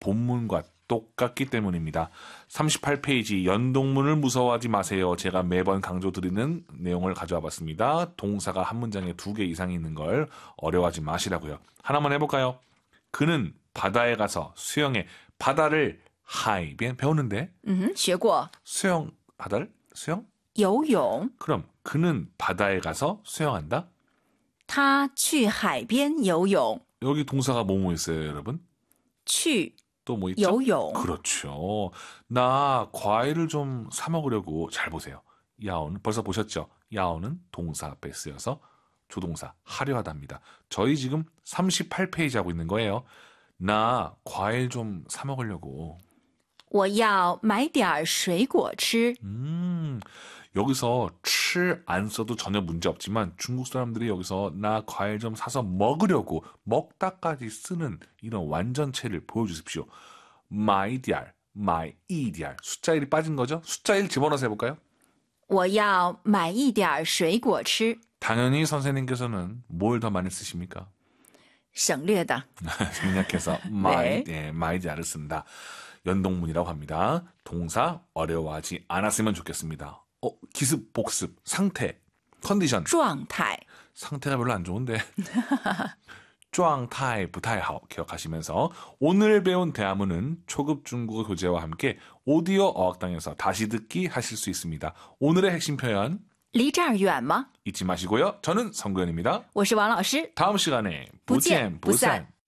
본문과 똑같기 때문입니다. 38페이지 연동문을 무서워하지 마세요. 제가 매번 강조드리는 내용을 가져와 봤습니다. 동사가 한 문장에 2개 이상이 있는 걸 어려워하지 마시라고요. 하나만 해볼까요? 그는 바다에 가서 수영해. 바다를 하이변 배우는데 学过 수영 바다를 수영? 游泳 그럼 그는 바다에 가서 수영한다? 他去海边游泳 여기 동사가 뭐뭐 있어요, 여러분? 去 또 뭐 있죠? 游泳 그렇죠. 나 과일을 좀 사 먹으려고. 잘 보세요. 야오는 벌써 보셨죠? 야오는 동사 앞에 쓰여서 조동사 하려 하답니다. 저희 지금 38페이지 하고 있는 거예요. 나 과일 좀 사 먹으려고. 我要买点水果吃 여기서 칠 안 써도 전혀 문제 없지만 중국 사람들이 여기서 나 과일 좀 사서 먹으려고 먹다까지 쓰는 이런 완전체를 보여주십시오. 마이디알, 마이디알. 숫자 1이 빠진 거죠? 숫자 1 집어넣어서 해볼까요? 我要买一点水果吃 당연히 선생님께서는 뭘 더 많이 쓰십니까? 省略的 생략해서 마이디알을 쓴다. 연동문이라고 합니다. 동사 어려워하지 않았으면 좋겠습니다. 기습, 복습, 상태, 컨디션. 状态 상태가 별로 안 좋은데. 状态不太好 기억하시면서 오늘 배운 대화문은 초급 중국어 교재와 함께 오디오 어학당에서 다시 듣기 하실 수 있습니다. 오늘의 핵심 표현 离这儿远吗 잊지 마시고요. 저는 성구현입니다. 我是王老师 다음 시간에 不见不散